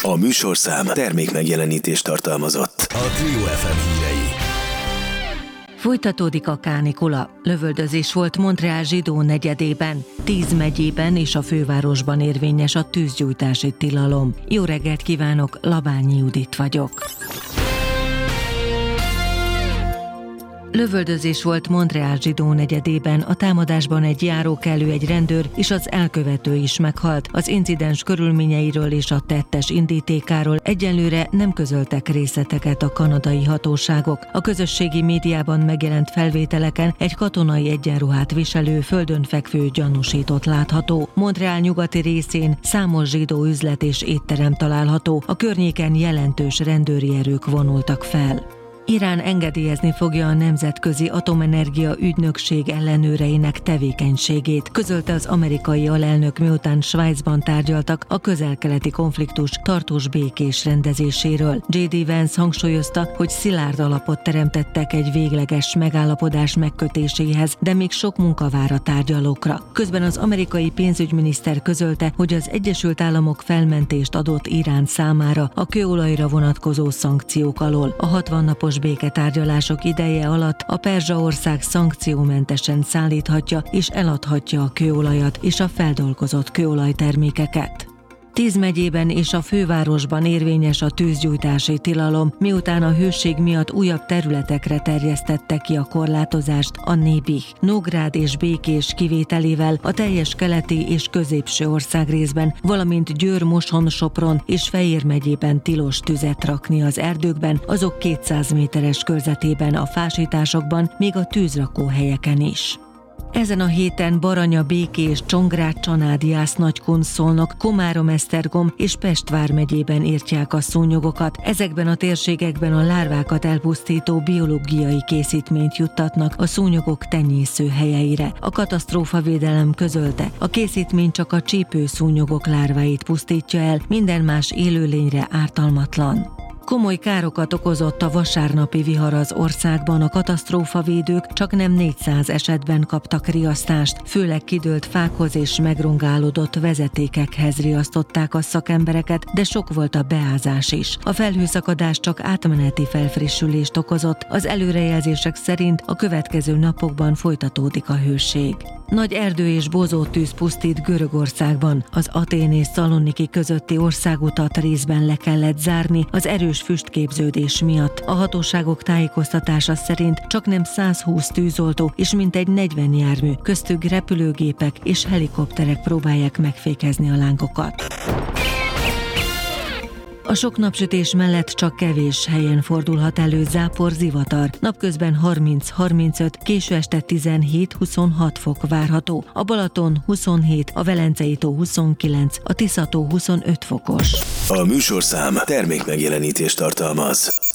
A műsorszám termékmegjelenítést tartalmazott. A Trio FM hírei. Folytatódik a kánikula. Lövöldözés volt Montreal zsidó negyedében. 10 megyében és a fővárosban érvényes a tűzgyújtási tilalom. Jó reggelt kívánok, Labányi Judit vagyok. Lövöldözés volt Montreal zsidó negyedében, a támadásban egy járókelő, egy rendőr és az elkövető is meghalt. Az incidens körülményeiről és a tettes indítékáról egyelőre nem közöltek részleteket a kanadai hatóságok. A közösségi médiában megjelent felvételeken egy katonai egyenruhát viselő, földön fekvő gyanúsított látható. Montreal nyugati részén számos zsidó üzlet és étterem található, a környéken jelentős rendőri erők vonultak fel. Irán engedélyezni fogja a Nemzetközi Atomenergia Ügynökség ellenőreinek tevékenységét, közölte az amerikai alelnök, miután Svájcban tárgyaltak a közel-keleti konfliktus tartós békés rendezéséről. J.D. Vance hangsúlyozta, hogy szilárd alapot teremtettek egy végleges megállapodás megkötéséhez, de még sok munka vár a tárgyalókra. Közben az amerikai pénzügyminiszter közölte, hogy az Egyesült Államok felmentést adott Irán számára a kőolajra vonatkozó szankciók alól. A 60 napos béketárgyalások ideje alatt a Perzsaország szankciómentesen szállíthatja és eladhatja a kőolajat és a feldolgozott kőolajtermékeket. 10 megyében és a fővárosban érvényes a tűzgyújtási tilalom, miután a hőség miatt újabb területekre terjesztette ki a korlátozást a Nébih, Nógrád és Békés kivételével a teljes keleti és középső országrészben, valamint Győr, Moson, Sopron és Fejér megyében tilos tüzet rakni az erdőkben, azok 200 méteres körzetében, a fásításokban, még a tűzrakóhelyeken is. Ezen a héten Baranya, Békés, Csongrád, Csanád, Jász, Nagykun, Szolnok, Komárom, Esztergom és Pest vármegyében írtják a szúnyogokat. Ezekben a térségekben a lárvákat elpusztító biológiai készítményt juttatnak a szúnyogok tenyésző helyeire. A katasztrófavédelem közölte, a készítmény csak a csípőszúnyogok lárváit pusztítja el, minden más élőlényre ártalmatlan. Komoly károkat okozott a vasárnapi vihar az országban, a katasztrófavédők csaknem 400 esetben kaptak riasztást, főleg kidőlt fákhoz és megrongálódott vezetékekhez riasztották a szakembereket, de sok volt a beázás is. A felhőszakadás csak átmeneti felfrissülést okozott, az előrejelzések szerint a következő napokban folytatódik a hőség. Nagy erdő és bozóttűz pusztít Görögországban. Az Atén és Szaloniki közötti országutat részben le kellett zárni az erős füstképződés miatt. A hatóságok tájékoztatása szerint csaknem 120 tűzoltó és mintegy 40 jármű, köztük repülőgépek és helikopterek próbálják megfékezni a lángokat. A sok napsütés mellett csak kevés helyen fordulhat elő zápor, zivatar. Napközben 30-35, késő este 17-26 fok várható. A Balaton 27, a Velencei-tó 29, a Tisza-tó 25 fokos. A műsorszám termékmegjelenítést tartalmaz.